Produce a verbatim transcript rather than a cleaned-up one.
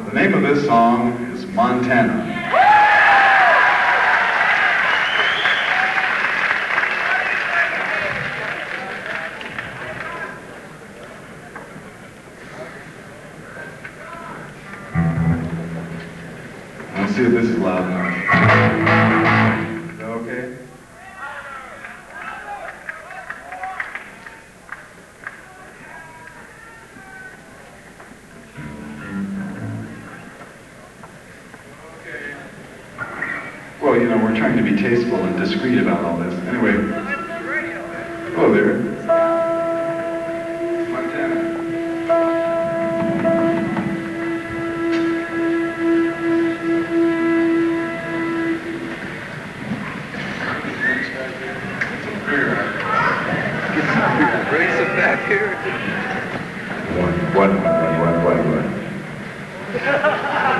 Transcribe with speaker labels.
Speaker 1: The name of this song is Montana. Let's see if this is loud enough. Is that okay? Well, you know, we're trying to be tasteful and discreet about all this. Anyway. Hello there. Montana.
Speaker 2: Raise it back here.
Speaker 1: What, what, what, what, what, what?